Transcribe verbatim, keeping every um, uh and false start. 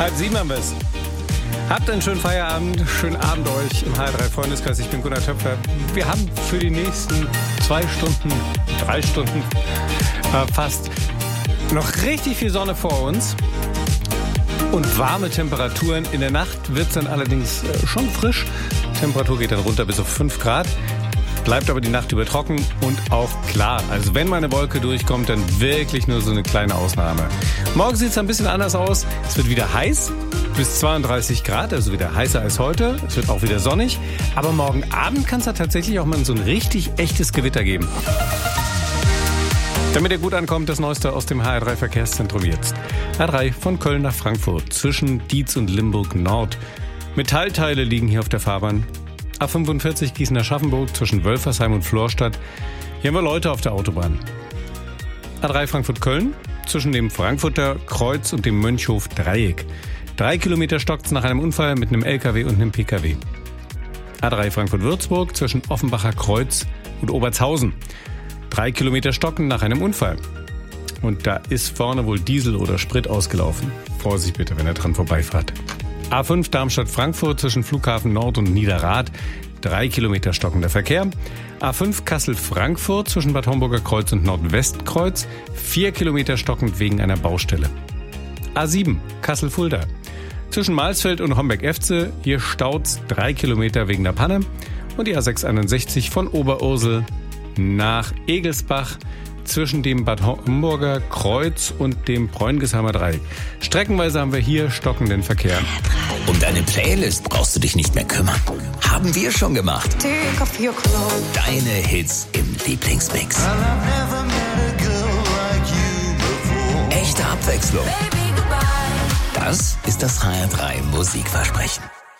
Halb sieben haben wir es. Habt einen schönen Feierabend, schönen Abend euch im H R drei Freundeskreis. Ich bin Gunnar Töpfer. Wir haben für die nächsten zwei Stunden, drei Stunden äh, fast noch richtig viel Sonne vor uns und warme Temperaturen. In der Nacht wird es dann allerdings äh, schon frisch. Temperatur geht dann runter bis auf fünf Grad. Bleibt aber die Nacht über trocken und auch klar. Also wenn mal eine Wolke durchkommt, dann wirklich nur so eine kleine Ausnahme. Morgen sieht es ein bisschen anders aus. Es wird wieder heiß, bis zweiunddreißig Grad, also wieder heißer als heute. Es wird auch wieder sonnig. Aber morgen Abend kann es da tatsächlich auch mal so ein richtig echtes Gewitter geben. Damit ihr gut ankommt, das Neueste aus dem H R drei Verkehrszentrum jetzt. H R drei von Köln nach Frankfurt, zwischen Dietz und Limburg Nord. Metallteile liegen hier auf der Fahrbahn. A fünfundvierzig Gießen-Aschaffenburg zwischen Wölfersheim und Florstadt. Hier haben wir Leute auf der Autobahn. A drei Frankfurt-Köln zwischen dem Frankfurter Kreuz und dem Mönchhof-Dreieck. Drei Kilometer stockt's nach einem Unfall mit einem L K W und einem P K W. A drei Frankfurt-Würzburg zwischen Offenbacher Kreuz und Obertshausen. Drei Kilometer stocken nach einem Unfall. Und da ist vorne wohl Diesel oder Sprit ausgelaufen. Vorsicht bitte, wenn ihr dran vorbeifahrt. A fünf Darmstadt-Frankfurt zwischen Flughafen Nord und Niederrad. Drei Kilometer stockender Verkehr. A fünf Kassel-Frankfurt zwischen Bad Homburger Kreuz und Nordwestkreuz. Vier Kilometer stockend wegen einer Baustelle. A sieben Kassel-Fulda zwischen Mahlsfeld und Homberg-Efze. Hier staut's drei Kilometer wegen der Panne. Und die A sechshunderteinundsiebzig von Oberursel nach Egelsbach zwischen dem Bad Homburger Kreuz und dem Bräungesheimer Dreieck. Streckenweise haben wir hier stockenden Verkehr. Um deine Playlist brauchst du dich nicht mehr kümmern. Haben wir schon gemacht. Deine Hits im Lieblingsmix. Echte Abwechslung. Das ist das H R drei Musikversprechen.